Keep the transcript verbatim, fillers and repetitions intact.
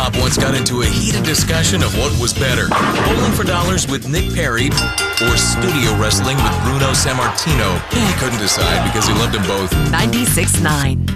Bob once got into a heated discussion of what was better, Bowling for Dollars with Nick Perry or studio wrestling with Bruno Sammartino. He couldn't decide because he loved them both. ninety-six point nine